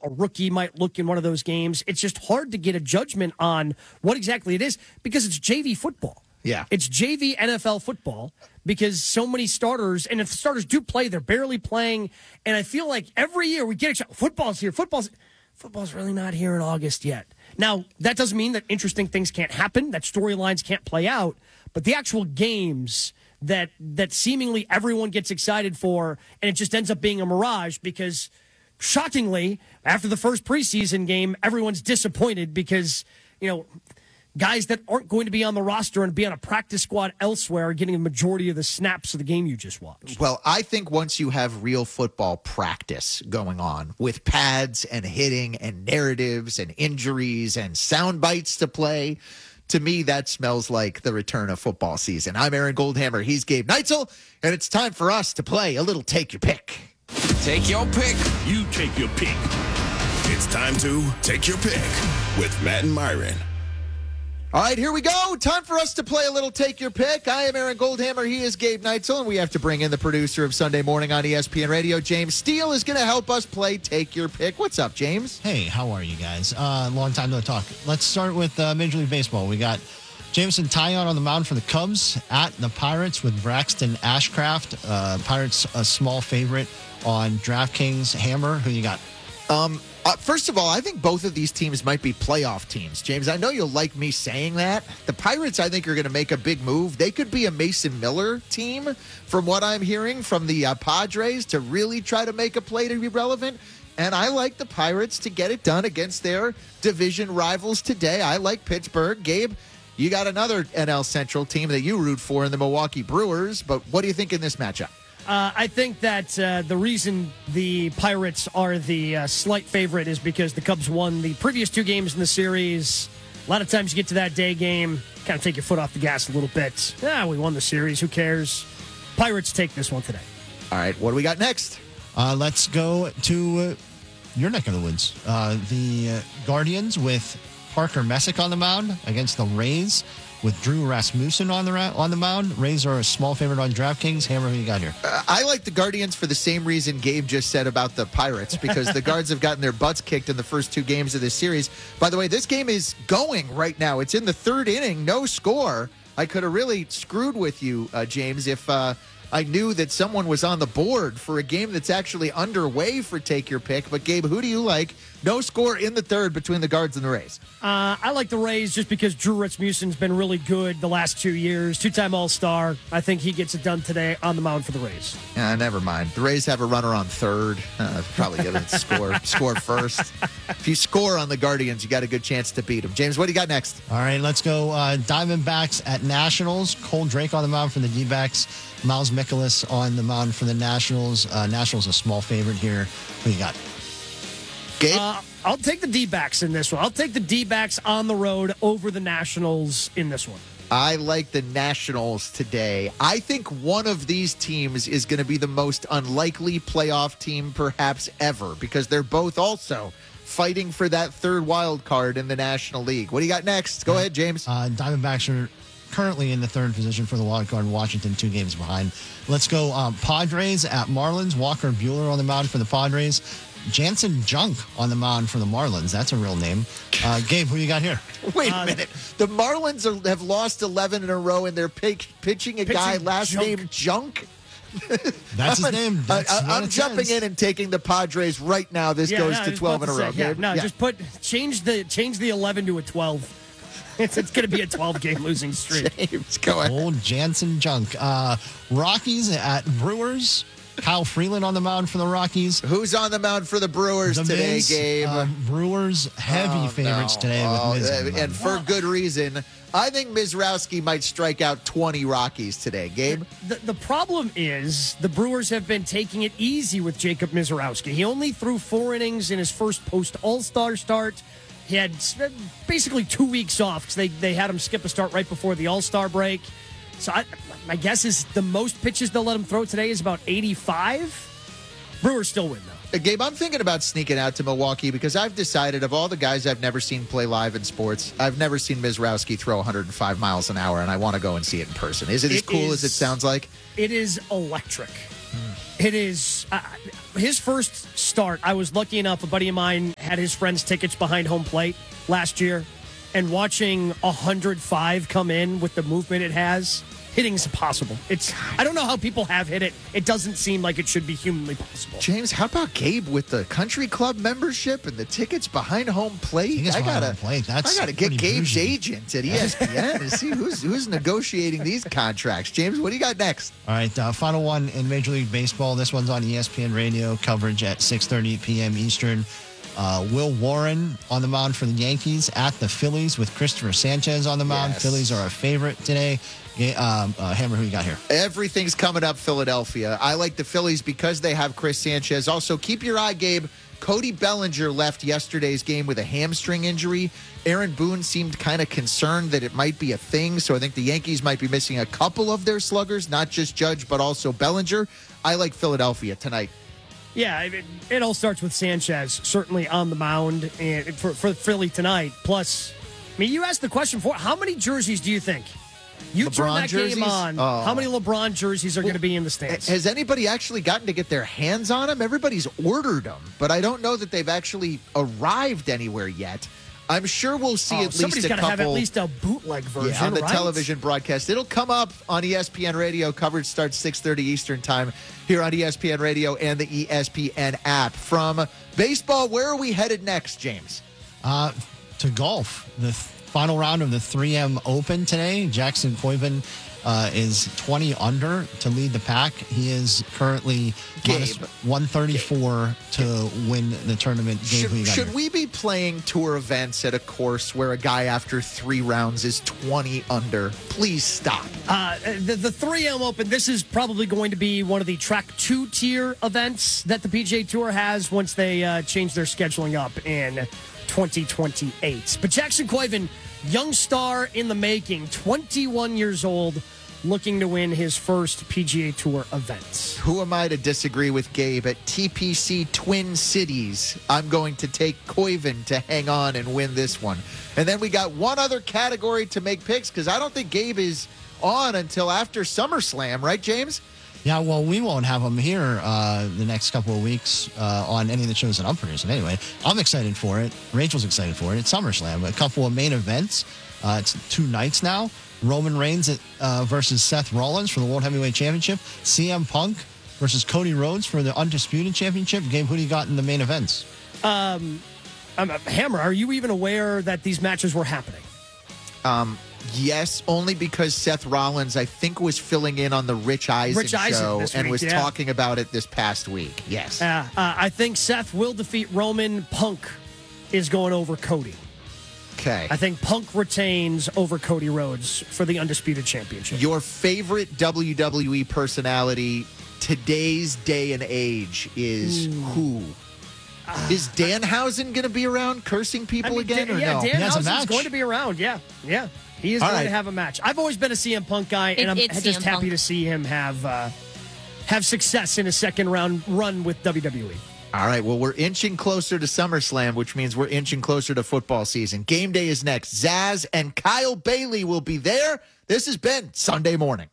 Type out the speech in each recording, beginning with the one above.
a rookie might look in one of those games. It's just hard to get a judgment on what exactly it is because it's JV football. Yeah. It's JV NFL football because so many starters, and if the starters do play, they're barely playing. And I feel like every year we get each other, football's here, football's really not here in August yet. Now, that doesn't mean that interesting things can't happen, that storylines can't play out, but the actual games that seemingly everyone gets excited for, and it just ends up being a mirage because, shockingly, after the first preseason game, everyone's disappointed because, guys that aren't going to be on the roster and be on a practice squad elsewhere are getting a majority of the snaps of the game you just watched. Well, I think once you have real football practice going on with pads and hitting and narratives and injuries and sound bites to play, to me, that smells like the return of football season. I'm Aaron Goldhammer. He's Gabe Neitzel, and it's time for us to play a little Take Your Pick. Take your pick. You take your pick. It's time to Take Your Pick with Matt and Myron. All right, here we go. Time for us to play a little Take Your Pick. I am Aaron Goldhammer. He is Gabe Neitzel, and we have to bring in the producer of Sunday Morning on ESPN Radio. James Steele is going to help us play Take Your Pick. What's up, James? Hey, how are you guys? Long time no talk. Let's start with Major League Baseball. We got Jameson Taillon on the mound for the Cubs at the Pirates with Braxton Ashcraft. Pirates a small favorite on DraftKings. Hammer, who you got? First of all, I think both of these teams might be playoff teams. James, I know you'll like me saying that. The Pirates, I think, are going to make a big move. They could be a Mason Miller team, from what I'm hearing from the Padres, to really try to make a play to be relevant. And I like the Pirates to get it done against their division rivals today. I like Pittsburgh. Gabe, you got another NL Central team that you root for in the Milwaukee Brewers. But what do you think in this matchup? I think that the reason the Pirates are the slight favorite is because the Cubs won the previous two games in the series. A lot of times you get to that day game, kind of take your foot off the gas a little bit. We won the series. Who cares? Pirates take this one today. All right, what do we got next? Let's go to your neck of the woods. The Guardians with Parker Messick on the mound against the Rays with Drew Rasmussen on the mound. Rays are a small favorite on DraftKings. Hammer, who you got here? I like the Guardians for the same reason Gabe just said about the Pirates, because the Guards have gotten their butts kicked in the first two games of this series. By the way, this game is going right now. It's in the third inning, no score. I could have really screwed with you, James, if I knew that someone was on the board for a game that's actually underway for Take Your Pick. But, Gabe, who do you like? No score in the third between the Guards and the Rays. I like the Rays just because Drew Rasmussen's been really good the last 2 years. Two-time All-Star. I think he gets it done today on the mound for the Rays. Never mind. The Rays have a runner on third. Probably get it score first. If you score on the Guardians, you got a good chance to beat them. James, what do you got next? All right, let's go Diamondbacks at Nationals. Cole Drake on the mound for the D-backs. Miles Mikolas on the mound for the Nationals. Nationals a small favorite here. Who you got? Gabe? I'll take the D-backs in this one. I'll take the D-backs on the road over the Nationals in this one. I like the Nationals today. I think one of these teams is going to be the most unlikely playoff team perhaps ever, because they're both also fighting for that third wild card in the National League. What do you got next? Go ahead, James. Diamondbacks are currently in the third position for the wild card. Washington 2 games behind. Let's go Padres at Marlins. Walker Buehler on the mound for the Padres. Jansen Junk on the mound for the Marlins. That's a real name. Gabe, who you got here? Wait a minute. The Marlins have lost 11 in a row, and they're pitching a guy last name Junk? That's his name. I'm jumping in and taking the Padres right now. This goes to 12 in a row. Just change the 11 to a 12. It's going to be a 12-game losing streak. James, go ahead. Old Jansen Junk. Rockies at Brewers. Kyle Freeland on the mound for the Rockies. Who's on the mound for the Brewers today, Gabe? Brewers heavy favorites today with Miz. And for good reason. I think Mizrowski might strike out 20 Rockies today. Gabe? The problem is the Brewers have been taking it easy with Jacob Mizrowski. He only threw 4 innings in his first post-All-Star start. He had basically 2 weeks off because they had him skip a start right before the All-Star break. So my guess is the most pitches they'll let him throw today is about 85. Brewers still win, though. Gabe, I'm thinking about sneaking out to Milwaukee because I've decided of all the guys I've never seen play live in sports, I've never seen Mizrowski throw 105 miles an hour, and I want to go and see it in person. Is it as cool as it sounds like? It is electric. It is. his first start, I was lucky enough, a buddy of mine had his friend's tickets behind home plate last year, and watching 105 come in with the movement it has, hitting's impossible. I don't know how people have hit it. It doesn't seem like it should be humanly possible. James, how about Gabe with the country club membership and the tickets behind home plate? I gotta get Gabe's bougie. agent at ESPN to see who's negotiating these contracts. James, what do you got next? All right, final one in Major League Baseball. This one's on ESPN Radio, coverage at 6:30 p.m. Eastern. Will Warren on the mound for the Yankees at the Phillies with Christopher Sanchez on the mound. Yes. Phillies are a favorite today. Hammer, who you got here? Everything's coming up Philadelphia. I like the Phillies because they have Chris Sanchez. Also, keep your eye, Gabe. Cody Bellinger left yesterday's game with a hamstring injury. Aaron Boone seemed kind of concerned that it might be a thing, so I think the Yankees might be missing a couple of their sluggers, not just Judge, but also Bellinger. I like Philadelphia tonight. Yeah, it all starts with Sanchez, certainly on the mound and for Philly tonight. Plus, I mean, you asked the question before, how many jerseys do you think? You turn LeBron that jerseys? game on, how many LeBron jerseys are going to be in the stands? Has anybody actually gotten to get their hands on them? Everybody's ordered them, but I don't know that they've actually arrived anywhere yet. I'm sure we'll see at least somebody's a got to couple. have at least a bootleg version, on the right? television broadcast. It'll come up on ESPN Radio. Coverage starts 6:30 Eastern time here on ESPN Radio and the ESPN app. From baseball, where are we headed next, James? To golf. The final round of the 3M Open today. Jackson Koiven is 20 under to lead the pack. He is currently minus 134 to win the tournament. Should we be playing tour events at a course where a guy after 3 rounds is 20 under? Please stop. The 3M Open, this is probably going to be one of the track 2 tier events that the PGA Tour has once they change their scheduling up in 2028. But Jackson Koiven, young star in the making, 21 years old, looking to win his first PGA Tour event. Who am I to disagree with Gabe? At TPC Twin Cities, I'm going to take Koiven to hang on and win this one. And then we got one other category to make picks because I don't think Gabe is on until after SummerSlam, right, James? Yeah, well, we won't have him here the next couple of weeks on any of the shows that I'm producing anyway. I'm excited for it. Rachel's excited for it. It's SummerSlam. A couple of main events. It's 2 nights now. Roman Reigns versus Seth Rollins for the World Heavyweight Championship. CM Punk versus Cody Rhodes for the Undisputed Championship. Gabe, who do you got in the main events? Hammer, are you even aware that these matches were happening? Yes, only because Seth Rollins, I think, was filling in on the Rich Eisen show and was talking about it this past week. Yes. I think Seth will defeat Roman. Punk is going over Cody. Okay. I think Punk retains over Cody Rhodes for the Undisputed Championship. Your favorite WWE personality today's day and age is who? Is Danhausen going to be around cursing people again or no? Danhausen's going to be around. Yeah. He is going to have a match. I've always been a CM Punk guy, and I'm just happy to see him have success in a second round run with WWE. All right, well, we're inching closer to SummerSlam, which means we're inching closer to football season. Game day is next. Zaz and Kyle Bailey will be there. This has been Sunday Morning.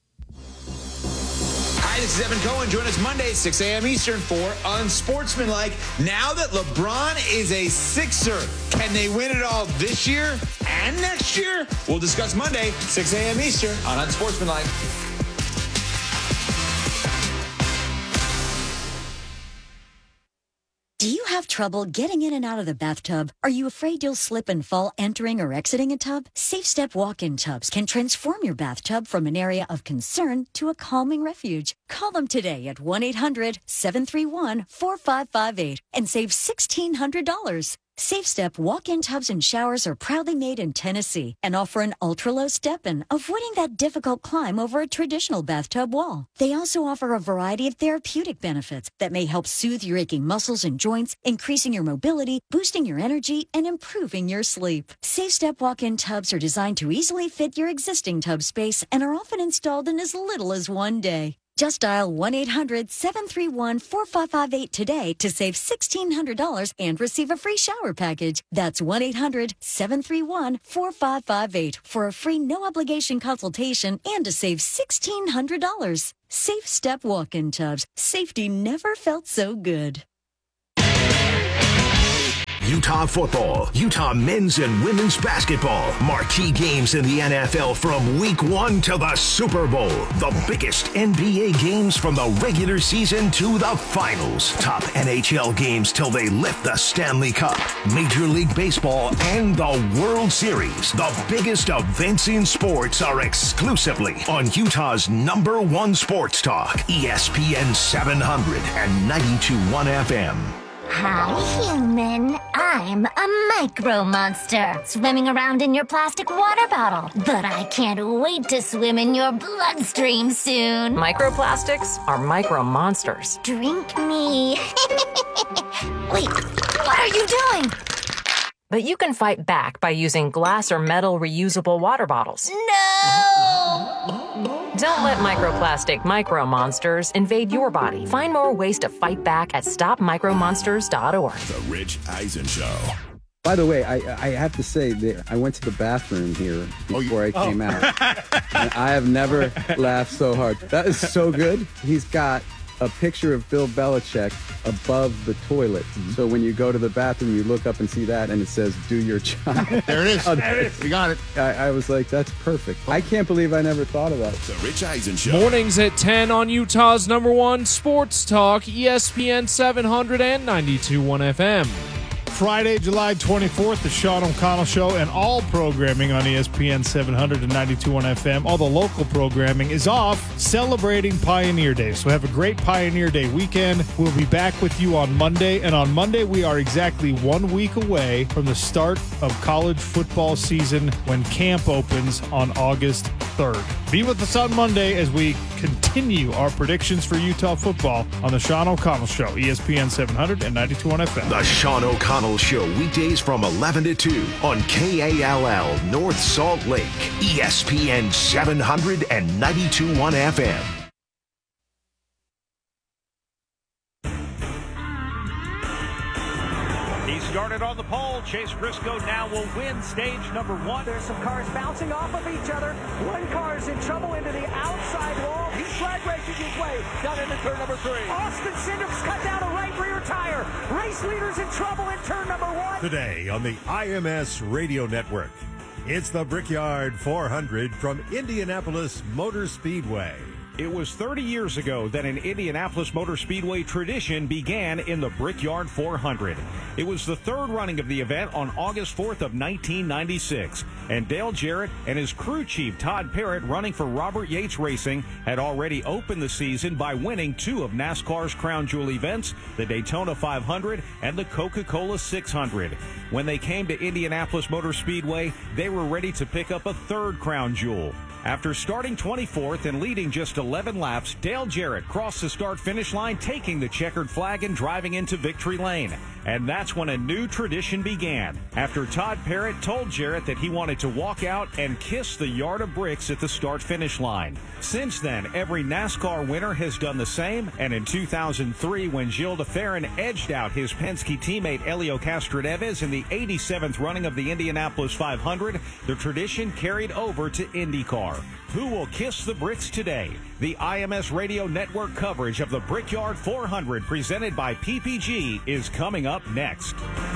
Hi, this is Evan Cohen. Join us Monday at 6 a.m. Eastern for Unsportsmanlike. Now that LeBron is a Sixer, can they win it all this year and next year? We'll discuss Monday, 6 a.m. Eastern on Unsportsmanlike. Do you have trouble getting in and out of the bathtub? Are you afraid you'll slip and fall entering or exiting a tub? Safe Step walk-in tubs can transform your bathtub from an area of concern to a calming refuge. Call them today at 1-800-731-4558 and save $1,600. Safe Step walk-in tubs and showers are proudly made in Tennessee and offer an ultra-low step-in, avoiding that difficult climb over a traditional bathtub wall. They also offer a variety of therapeutic benefits that may help soothe your aching muscles and joints, increasing your mobility, boosting your energy, and improving your sleep. Safe Step walk-in tubs are designed to easily fit your existing tub space and are often installed in as little as 1 day. Just dial 1-800-731-4558 today to save $1,600 and receive a free shower package. That's 1-800-731-4558 for a free no-obligation consultation and to save $1,600. Safe Step walk-in tubs. Safety never felt so good. Utah football, Utah men's and women's basketball, marquee games in the NFL from week 1 to the Super Bowl. The biggest NBA games from the regular season to the finals. Top NHL games till they lift the Stanley Cup. Major League Baseball and the World Series. The biggest events in sports are exclusively on Utah's #1 sports talk, ESPN 700 and 92.1 FM. Hi, human. I'm a micro monster, swimming around in your plastic water bottle. But I can't wait to swim in your bloodstream soon. Microplastics are micro monsters. Drink me. Wait, what are you doing? But you can fight back by using glass or metal reusable water bottles. No! Don't let microplastic micro monsters invade your body. Find more ways to fight back at stopmicromonsters.org. The Rich Eisen Show. By the way, I have to say that I went to the bathroom here before I came out. And I have never laughed so hard. That is so good. He's got a picture of Bill Belichick above the toilet. So when you go to the bathroom, you look up and see that, and it says, "Do your job." There it is. There it is. We got it. I was like, that's perfect. I can't believe I never thought of that. The Rich Eisen Show. Mornings at 10 on Utah's #1 sports talk, ESPN 700 and 92.1 FM. Friday, July 24th, the Sean O'Connell Show, and all programming on ESPN 700 and 92.1 FM. All the local programming is off, celebrating Pioneer Day. So have a great Pioneer Day weekend. We'll be back with you on Monday. And on Monday, we are exactly 1 week away from the start of college football season when camp opens on August 3rd. Be with us on Monday as we continue our predictions for Utah football on the Sean O'Connell Show, ESPN 700 and 92.1 FM. The Sean O'Connell Show, weekdays from 11 to 2 on KALL North Salt Lake, ESPN 700 and 92.1 FM. He started on the pole. Chase Briscoe now will win stage #1. There's some cars bouncing off of each other. One car is in trouble into the outside wall. He's flag racing his way down into turn #3. Austin Cindric's cut down a right rear tire. Race leaders in trouble in turn #1. Today on the IMS Radio Network, it's the Brickyard 400 from Indianapolis Motor Speedway. It was 30 years ago that an Indianapolis Motor Speedway tradition began in the Brickyard 400. It was the third running of the event on August 4th of 1996, and Dale Jarrett and his crew chief Todd Parrott, running for Robert Yates Racing, had already opened the season by winning 2 of NASCAR's crown jewel events, the Daytona 500 and the Coca-Cola 600. When they came to Indianapolis Motor Speedway, they were ready to pick up a third crown jewel. After starting 24th and leading just 11 laps, Dale Jarrett crossed the start-finish line, taking the checkered flag and driving into victory lane. And that's when a new tradition began, after Todd Parrott told Jarrett that he wanted to walk out and kiss the yard of bricks at the start-finish line. Since then, every NASCAR winner has done the same, and in 2003, when Gilles de Ferran edged out his Penske teammate Helio Castroneves in the 87th running of the Indianapolis 500, the tradition carried over to IndyCar. Who will kiss the bricks today? The IMS Radio Network coverage of the Brickyard 400 presented by PPG is coming up next.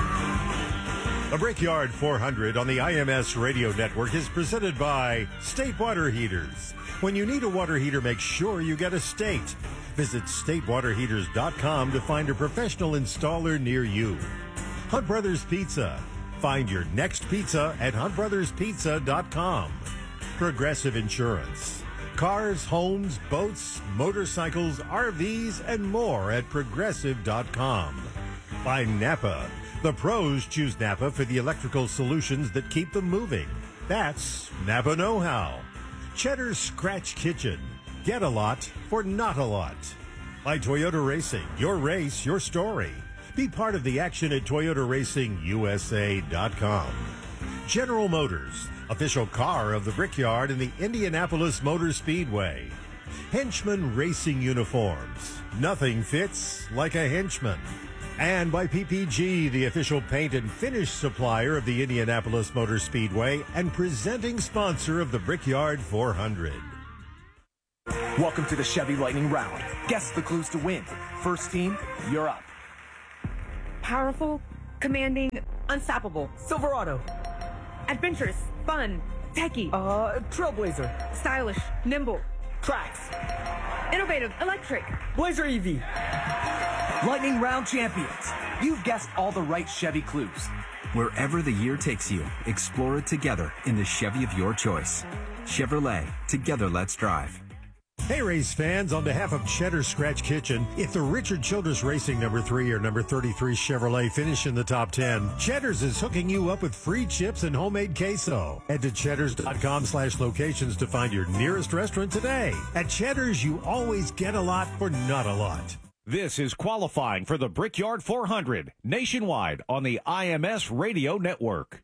The Brickyard 400 on the IMS Radio Network is presented by State Water Heaters. When you need a water heater, make sure you get a State. Visit statewaterheaters.com to find a professional installer near you. Hunt Brothers Pizza. Find your next pizza at huntbrotherspizza.com. Progressive Insurance. Cars, homes, boats, motorcycles, RVs, and more at progressive.com. By Napa. The pros choose Napa for the electrical solutions that keep them moving. That's Napa Know-How. Cheddar's Scratch Kitchen. Get a lot for not a lot. By Toyota Racing. Your race, your story. Be part of the action at ToyotaRacingUSA.com. General Motors. Official car of the Brickyard and the Indianapolis Motor Speedway. Henchman Racing Uniforms. Nothing fits like a henchman. And by PPG, the official paint and finish supplier of the Indianapolis Motor Speedway and presenting sponsor of the Brickyard 400. Welcome to the Chevy Lightning Round. Guess the clues to win. First team, you're up. Powerful, commanding, unstoppable. Silverado. Adventurous, fun, techie. Trailblazer. Stylish, nimble. Trax. Innovative, electric. Blazer EV. Lightning Round champions. You've guessed all the right Chevy clues. Wherever the year takes you, explore it together in the Chevy of your choice. Chevrolet, together let's drive. Hey, race fans, on behalf of Cheddar Scratch Kitchen, if the Richard Childress Racing number 3 or number 33 Chevrolet finish in the top 10, Cheddar's is hooking you up with free chips and homemade queso. Head to cheddars.com/locations to find your nearest restaurant today. At Cheddar's, you always get a lot for not a lot. This is qualifying for the Brickyard 400 nationwide on the IMS Radio Network.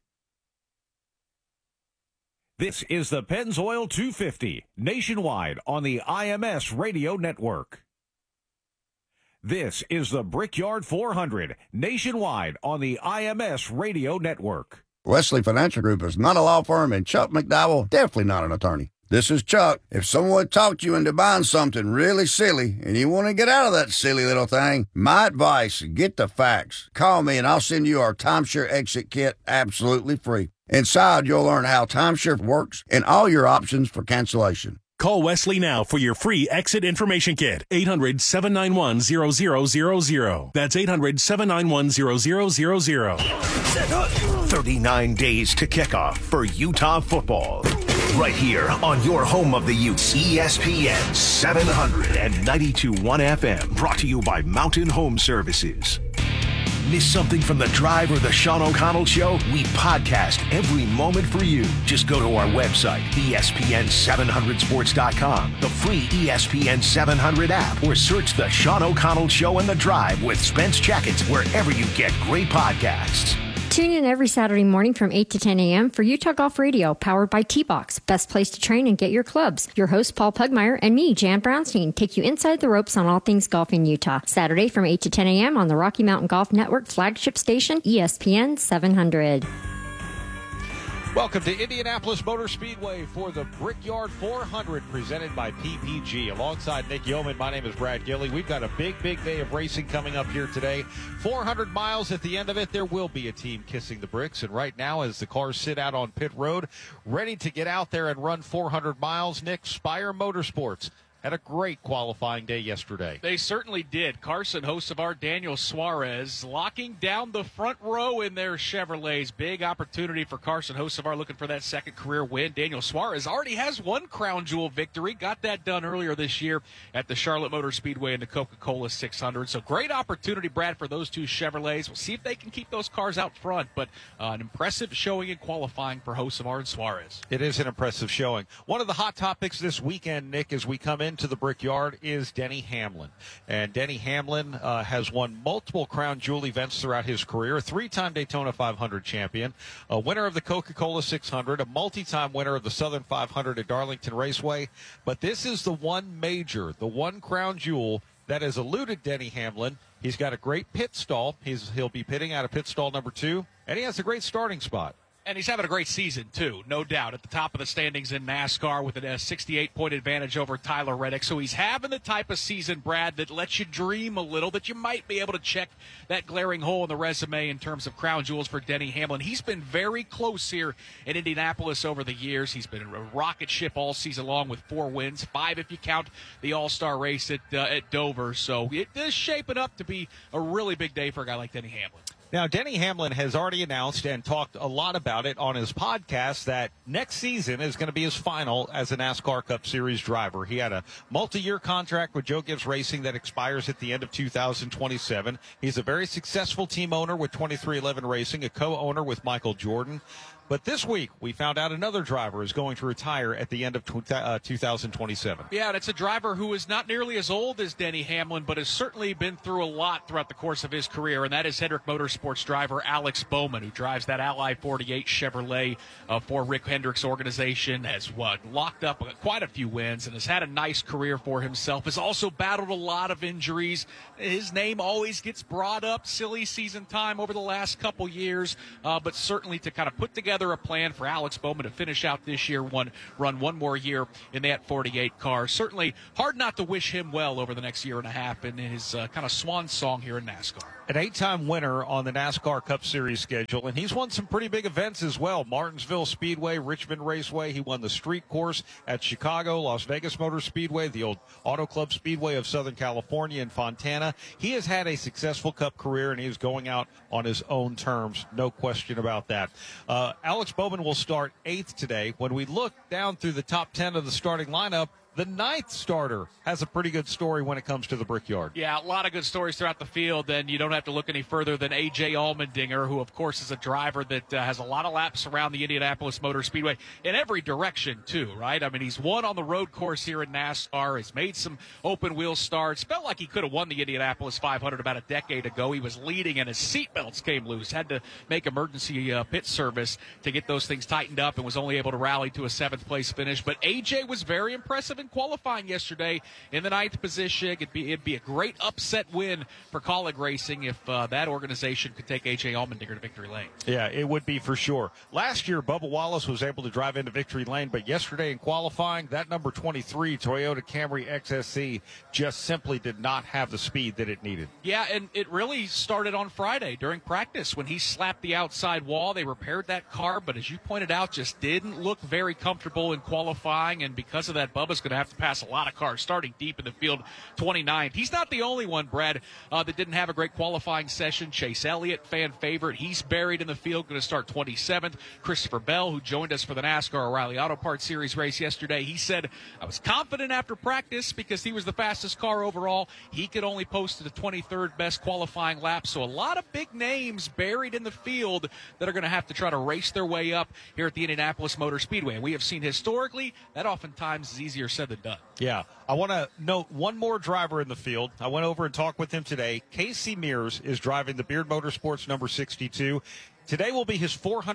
This is the Pennzoil 250 nationwide on the IMS Radio Network. This is the Brickyard 400 nationwide on the IMS Radio Network. Wesley Financial Group is not a law firm, and Chuck McDowell definitely not an attorney. This is Chuck. If someone talked you into buying something really silly and you want to get out of that silly little thing, my advice, get the facts. Call me and I'll send you our timeshare exit kit absolutely free. Inside, you'll learn how timeshare works and all your options for cancellation. Call Wesley now for your free exit information kit. 800-791-0000. That's 800-791-0000. 39 days to kickoff for Utah football. Right here on your home of the Utes, ESPN 700 and 92.1 FM. Brought to you by Mountain Home Services. Miss something from The Drive or The Sean O'Connell Show? We podcast every moment for you. Just go to our website, ESPN700sports.com, the free ESPN 700 app, or search The Sean O'Connell Show and The Drive with Spence Jackets wherever you get great podcasts. Tune in every Saturday morning from 8 to 10 a.m. for Utah Golf Radio, powered by T-Box. Best place to train and get your clubs. Your host, Paul Pugmire, and me, Jan Brownstein, take you inside the ropes on all things golf in Utah. Saturday from 8 to 10 a.m. on the Rocky Mountain Golf Network flagship station, ESPN 700. Welcome to Indianapolis Motor Speedway for the Brickyard 400 presented by PPG. Alongside Nick Yeoman, my name is Brad Gilley. We've got a big day of racing coming up here today. 400 miles at the end of it. There will be a team kissing the bricks. And right now, as the cars sit out on pit road, ready to get out there and run 400 miles, Nick, Spire Motorsports had a great qualifying day yesterday. They certainly did. Carson Hocevar, Daniel Suarez locking down the front row in their Chevrolets. Big opportunity for Carson Hocevar looking for that second career win. Daniel Suarez already has one crown jewel victory. Got that done earlier this year at the Charlotte Motor Speedway in the Coca-Cola 600. So great opportunity, Brad, for those two Chevrolets. We'll see if they can keep those cars out front, but an impressive showing in qualifying for Hocevar and Suarez. It is an impressive showing. One of the hot topics this weekend, Nick, as we come into the Brickyard is Denny Hamlin. And Denny Hamlin has won multiple crown jewel events throughout his career, a three-time Daytona 500 champion, a winner of the Coca-Cola 600, a multi-time winner of the Southern 500 at Darlington Raceway. But this is the one major, the one crown jewel that has eluded Denny Hamlin. He's got a great pit stall. He'll be pitting out of pit stall number 2, and he has a great starting spot. And he's having a great season, too, no doubt. At the top of the standings in NASCAR with a 68-point advantage over Tyler Reddick. So he's having the type of season, Brad, that lets you dream a little, that you might be able to check that glaring hole in the resume in terms of crown jewels for Denny Hamlin. He's been very close here in Indianapolis over the years. He's been a rocket ship all season long with 4 wins, 5 if you count the All-Star race at Dover. So it is shaping up to be a really big day for a guy like Denny Hamlin. Now, Denny Hamlin has already announced and talked a lot about it on his podcast that next season is going to be his final as a NASCAR Cup Series driver. He had a multi-year contract with Joe Gibbs Racing that expires at the end of 2027. He's a very successful team owner with 2311 Racing, a co-owner with Michael Jordan. But this week, we found out another driver is going to retire at the end of 2027. Yeah, and it's a driver who is not nearly as old as Denny Hamlin, but has certainly been through a lot throughout the course of his career, and that is Hendrick Motorsports driver Alex Bowman, who drives that Ally 48 Chevrolet for Rick Hendrick's organization, has locked up quite a few wins and has had a nice career for himself, has also battled a lot of injuries. His name always gets brought up, silly season time over the last couple years, but certainly to kind of put together together a plan for Alex Bowman to finish out this year, run one more year in that 48 car. Certainly hard not to wish him well over the next year and a half in his kind of swan song here in NASCAR. An 8-time winner on the NASCAR Cup Series schedule, and he's won some pretty big events as well. Martinsville Speedway, Richmond Raceway. He won the street course at Chicago, Las Vegas Motor Speedway, the old Auto Club Speedway of Southern California and Fontana. He has had a successful Cup career, and he is going out on his own terms. No question about that. Alex Bowman will start 8th today. When we look down through the top 10 of the starting lineup, the 9th starter has a pretty good story when it comes to the Brickyard. Yeah, a lot of good stories throughout the field, and you don't have to look any further than A.J. Allmendinger, who, of course, is a driver that has a lot of laps around the Indianapolis Motor Speedway in every direction, too, right? I mean, he's won on the road course here in NASCAR. He's made some open-wheel starts. Felt like he could have won the Indianapolis 500 about a decade ago. He was leading, and his seatbelts came loose. Had to make emergency pit service to get those things tightened up and was only able to rally to a 7th-place finish. But A.J. was very impressive in qualifying yesterday in the 9th position. It'd be a great upset win for Colleague Racing if that organization could take A.J. Allmendinger to victory lane. Yeah, it would be for sure. Last year, Bubba Wallace was able to drive into victory lane, but yesterday in qualifying, that number 23 Toyota Camry XSE just simply did not have the speed that it needed. Yeah, and it really started on Friday during practice when he slapped the outside wall. They repaired that car, but as you pointed out, just didn't look very comfortable in qualifying, and because of that, Bubba's going to have to pass a lot of cars starting deep in the field, 29th. He's not the only one, Brad, that didn't have a great qualifying session. Chase Elliott, fan favorite, he's buried in the field, going to start 27th. Christopher Bell, who joined us for the NASCAR O'Reilly Auto Parts Series race yesterday, he said, I was confident after practice because he was the fastest car overall. He could only post the 23rd best qualifying lap, so a lot of big names buried in the field that are going to have to try to race their way up here at the Indianapolis Motor Speedway. And we have seen historically that oftentimes is easier said than done. Yeah, I want to note one more driver in the field. I went over and talked with him today. Casey Mears is driving the Beard Motorsports number 62. Today will be his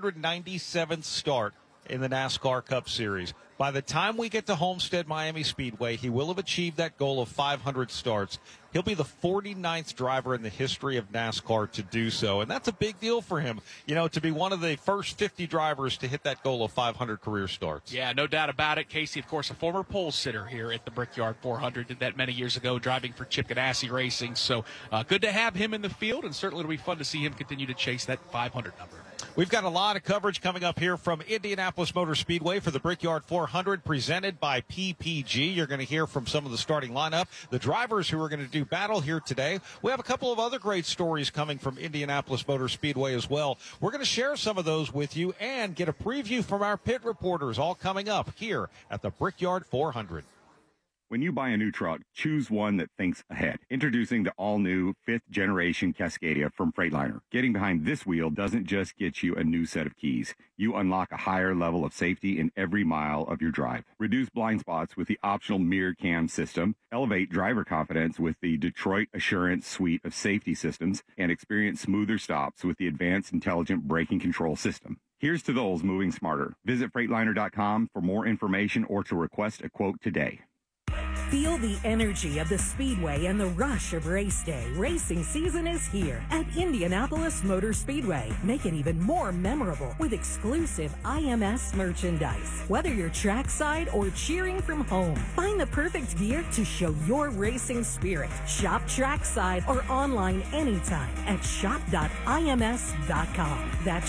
497th start in the NASCAR Cup Series. By the time we get to Homestead Miami Speedway, he will have achieved that goal of 500 starts. He'll be the 49th driver in the history of NASCAR to do so, and that's a big deal for him, you know, to be one of the first 50 drivers to hit that goal of 500 career starts. Yeah, no doubt about it. Casey, of course, a former pole sitter here at the Brickyard 400, did that many years ago, driving for Chip Ganassi Racing, so good to have him in the field, and certainly it'll be fun to see him continue to chase that 500 number. We've got a lot of coverage coming up here from Indianapolis Motor Speedway for the Brickyard 400 presented by PPG. You're going to hear from some of the starting lineup, the drivers who are going to do battle here today. We have a couple of other great stories coming from Indianapolis Motor Speedway as well. We're going to share some of those with you and get a preview from our pit reporters, all coming up here at the Brickyard 400. When you buy a new truck, choose one that thinks ahead. Introducing the all-new 5th-generation Cascadia from Freightliner. Getting behind this wheel doesn't just get you a new set of keys. You unlock a higher level of safety in every mile of your drive. Reduce blind spots with the optional mirror cam system. Elevate driver confidence with the Detroit Assurance suite of safety systems. And experience smoother stops with the advanced intelligent braking control system. Here's to those moving smarter. Visit Freightliner.com for more information or to request a quote today. Feel the energy of the Speedway and the rush of race day. Racing season is here at Indianapolis Motor Speedway. Make it even more memorable with exclusive IMS merchandise. Whether you're trackside or cheering from home, find the perfect gear to show your racing spirit. Shop trackside or online anytime at shop.ims.com. That's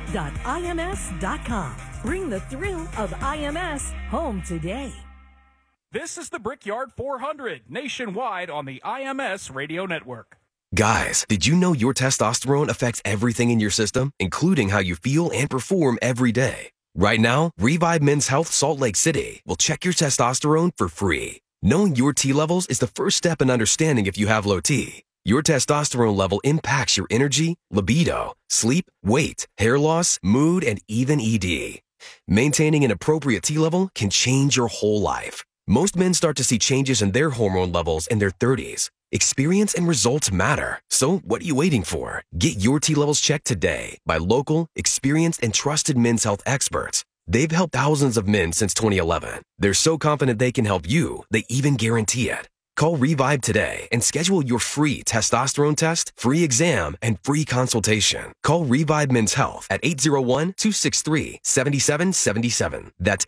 shop.ims.com. Bring the thrill of IMS home today. This is the Brickyard 400, nationwide on the IMS radio network. Guys, did you know your testosterone affects everything in your system, including how you feel and perform every day? Right now, Revive Men's Health Salt Lake City will check your testosterone for free. Knowing your T levels is the first step in understanding if you have low T. Your testosterone level impacts your energy, libido, sleep, weight, hair loss, mood, and even ED. Maintaining an appropriate T level can change your whole life. Most men start to see changes in their hormone levels in their 30s. Experience and results matter. So what are you waiting for? Get your T levels checked today by local, experienced, and trusted men's health experts. They've helped thousands of men since 2011. They're so confident they can help you, they even guarantee it. Call Revive today and schedule your free testosterone test, free exam, and free consultation. Call Revive Men's Health at 801-263-7777. That's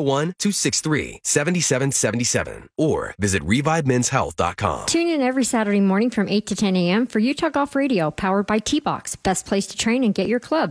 801-263-7777. Or visit ReviveMen'sHealth.com. Tune in every Saturday morning from 8 to 10 a.m. for Utah Golf Radio, powered by T-Box. Best place to train and get your clubs.